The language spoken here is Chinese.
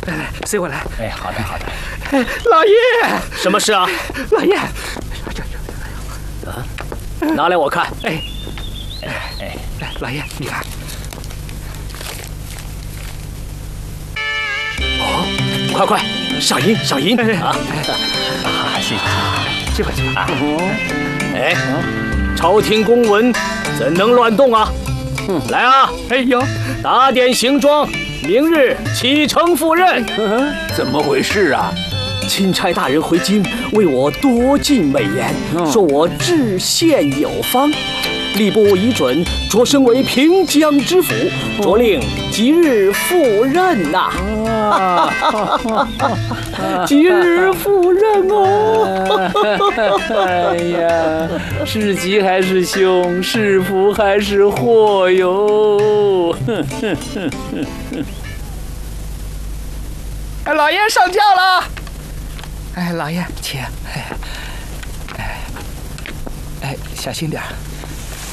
来，随我来。 哎，好的好的。 老爷， 什么事啊？ 老爷， 拿来我看。 哎，老爷，你看。 哦，快，赏银啊！谢谢。 这块去吧。 哎，朝廷公文怎能乱动啊？来啊！ 哎呦， 打点行装，明日启程赴任。 怎么回事啊？ 钦差大人回京为我多进美言，说我治县有方，吏部已准，擢升为平江知府，着令即日赴任呐！即日赴任哦！ 哎呀，是吉还是凶？是福还是祸哟？ 哎，老爷上轿了。哎，老爷，请。哎，小心点。